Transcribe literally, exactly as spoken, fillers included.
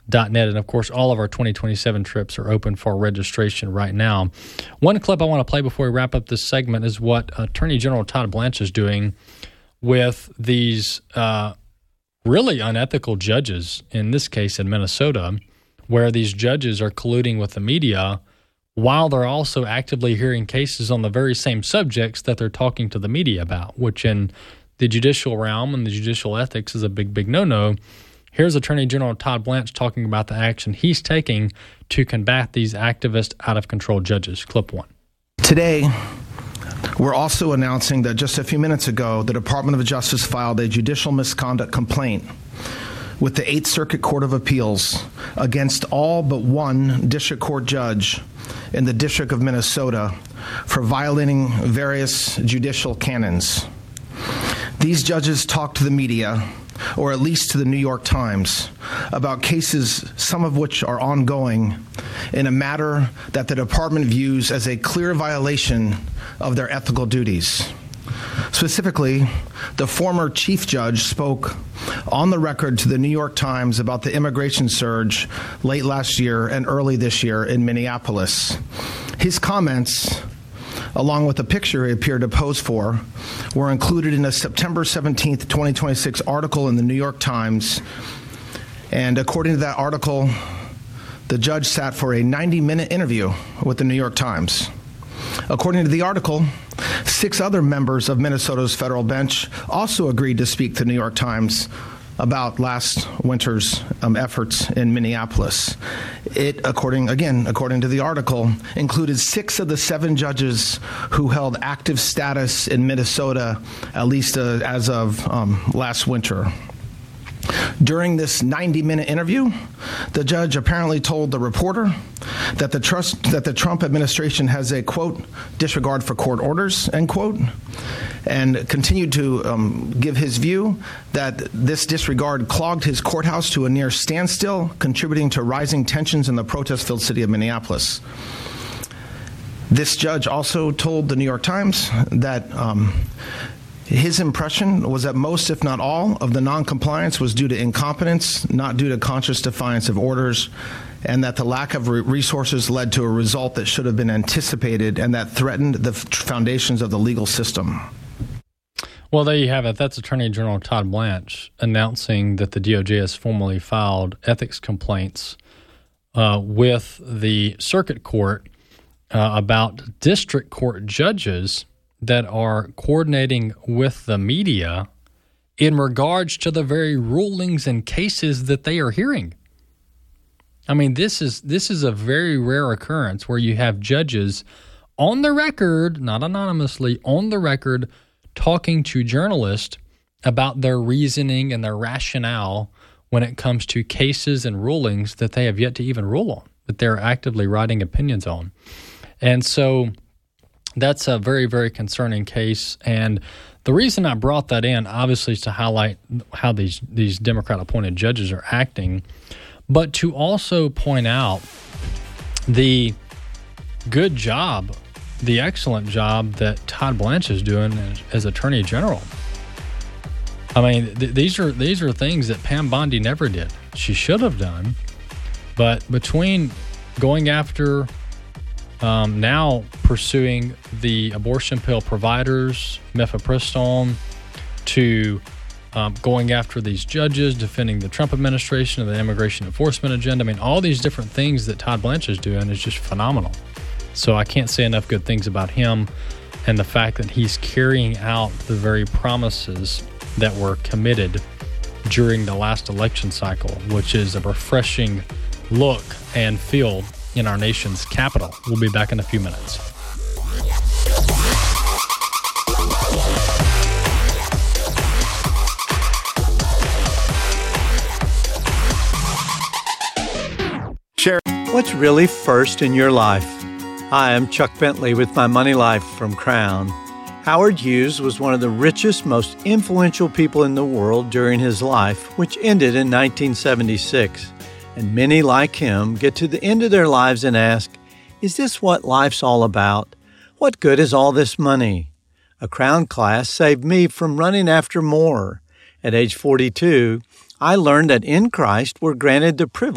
dot net. And, of course, all of our twenty twenty-seven trips are open for registration right now. One clip I want to play before we wrap up this segment is what Attorney General Todd Blanche is doing with these uh, really unethical judges, in this case in Minnesota, where these judges are colluding with the media while they're also actively hearing cases on the very same subjects that they're talking to the media about, which in the judicial realm and the judicial ethics is a big, big no-no. Here's Attorney General Todd Blanche talking about the action he's taking to combat these activist, out-of-control judges. Clip one. Today, we're also announcing that just a few minutes ago, the Department of Justice filed a judicial misconduct complaint with the Eighth Circuit Court of Appeals against all but one district court judge in the District of Minnesota for violating various judicial canons. These judges talked to the media, or at least to the New York Times, about cases, some of which are ongoing, in a matter that the department views as a clear violation of their ethical duties. Specifically, the former chief judge spoke on the record to the New York Times about the immigration surge late last year and early this year in Minneapolis. His comments, along with the picture he appeared to pose for, were included in a September seventeenth, twenty twenty-six article in the New York Times. And according to that article, the judge sat for a ninety-minute interview with the New York Times. According to the article, six other members of Minnesota's federal bench also agreed to speak to the New York Times about last winter's um, efforts in Minneapolis. It, according again, according to the article, included six of the seven judges who held active status in Minnesota, at least uh, as of um, last winter. During this ninety-minute interview, the judge apparently told the reporter that the trust that the Trump administration has a, quote, disregard for court orders, end quote, and continued to um, give his view that this disregard clogged his courthouse to a near standstill, contributing to rising tensions in the protest-filled city of Minneapolis. This judge also told the New York Times that um, his impression was that most, if not all, of the noncompliance was due to incompetence, not due to conscious defiance of orders, and that the lack of re- resources led to a result that should have been anticipated and that threatened the f- foundations of the legal system. Well, there you have it. That's Attorney General Todd Blanche announcing that the D O J has formally filed ethics complaints uh, with the circuit court uh, about district court judges that are coordinating with the media in regards to the very rulings and cases that they are hearing. I mean, this is this is a very rare occurrence where you have judges on the record, not anonymously, on the record, talking to journalists about their reasoning and their rationale when it comes to cases and rulings that they have yet to even rule on, that they're actively writing opinions on. And so that's a very, very concerning case. And the reason I brought that in, obviously, is to highlight how these, these Democrat-appointed judges are acting, but to also point out the good job, the excellent job that Todd Blanche is doing as, as Attorney General. I mean, th- these are these are things that Pam Bondi never did. She should have done, but between going after Um, now pursuing the abortion pill providers, mifepristone, to um, going after these judges, defending the Trump administration and the immigration enforcement agenda. I mean, all these different things that Todd Blanche is doing is just phenomenal. So I can't say enough good things about him and the fact that he's carrying out the very promises that were committed during the last election cycle, which is a refreshing look and feel in our nation's capital. We'll be back in a few minutes. Share. What's really first in your life? Hi, I'm Chuck Bentley with My Money Life from Crown. Howard Hughes was one of the richest, most influential people in the world during his life, which ended in nineteen seventy-six. And many like him get to the end of their lives and ask, is this what life's all about? What good is all this money? A Crown class saved me from running after more. At age forty-two, I learned that in Christ we're granted the privilege